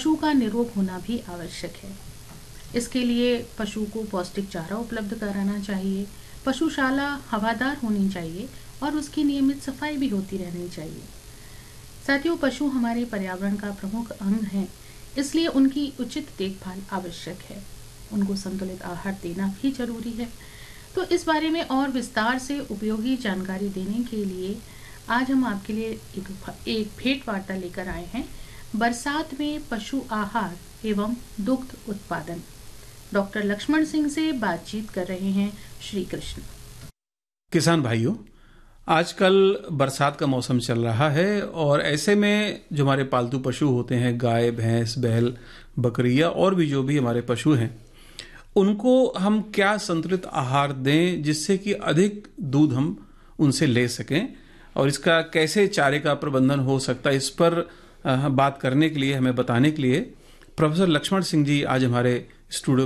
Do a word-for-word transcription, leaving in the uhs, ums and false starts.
पशु का निरोग होना भी आवश्यक है। इसके लिए पशु को पौष्टिक चारा उपलब्ध कराना चाहिए, पशुशाला हवादार होनी चाहिए और उसकी नियमित सफाई भी होती रहनी चाहिए। साथियों, पशु हमारे पर्यावरण का प्रमुख अंग हैं, इसलिए उनकी उचित देखभाल आवश्यक है। उनको संतुलित आहार देना भी जरूरी है। तो इस बारे में और विस्तार से उपयोगी जानकारी देने के लिए आज हम आपके लिए एक, एक भेंट वार्ता लेकर आए हैं, बरसात में पशु आहार एवं दुग्ध उत्पादन। डॉक्टर लक्ष्मण सिंह से बातचीत कर रहे हैं श्री कृष्ण। किसान भाइयों, आजकल बरसात का मौसम चल रहा है और ऐसे में जो हमारे पालतू पशु होते हैं, गाय, भैंस, बैल, बकरियां और भी जो भी हमारे पशु हैं, उनको हम क्या संतुलित आहार दें जिससे कि अधिक दूध हम उनसे ले सकें, और इसका कैसे चारे का प्रबंधन हो सकता है, इस पर बात करने के लिए, हमें बताने के लिए प्रोफेसर लक्ष्मण सिंह जी आज हमारे स्टूडियो